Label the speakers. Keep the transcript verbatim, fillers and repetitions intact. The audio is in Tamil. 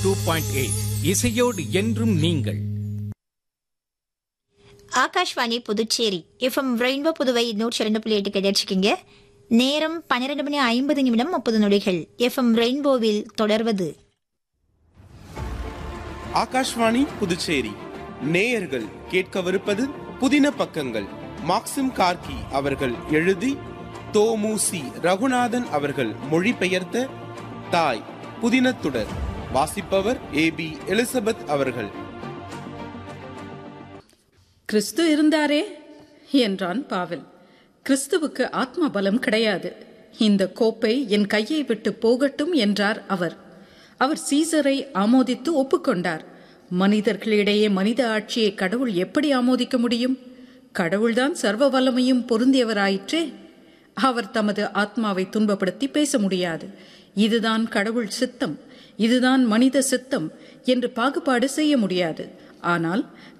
Speaker 1: டூ பாயிண்ட் எயிட் இசையோடு என்றும் நீங்கள்.
Speaker 2: ஆகாஷ்வாணி புதுச்சேரி எஃப்எம் ரெயின்போ புதுவை நூற்றி இரண்டு புள்ளி எட்டு கிடைச்சிருக்கீங்க. நேரம் பன்னிரண்டு மணி ஐம்பது நிமிடம் முப்பது நொடிகள். எஃப்எம் ரெயின்போவில் தொடர்வது
Speaker 3: ஆகாஷ்வாணி புதுச்சேரி நேயர்கள் கேட்கவிருப்பது புதின பக்கங்கள். மாக்சிம் கார்கி அவர்கள் எழுதி தோமுசி ரகுநாதன் அவர்கள் மொழிபெயர்த்த தாய் புதினத்துடர். வாசிப்பவர் ஏ பி எலிசபெத் அவர்கள்.
Speaker 4: கிறிஸ்து இருந்தாரே என்றான் பாவல். கிறிஸ்துவுக்கு ஆத்ம பலம் கிடையாது. இந்த கோப்பை என் கையை விட்டு போகட்டும் என்றார் அவர். அவர் சீசரை ஆமோதித்து ஒப்புக்கொண்டார். மனிதர்களிடையே மனித ஆட்சியை கடவுள் எப்படி ஆமோதிக்க முடியும்? கடவுள்தான் சர்வ வல்லமையும் பொருந்தியவராயிற்றே. அவர் தமது ஆத்மாவை துன்பப்படுத்தி பேச முடியாது. இதுதான் கடவுள் சித்தம், இதுதான் மனித சித்தம் என்று பாகுபாடு செய்ய முடியாது. ஆனால்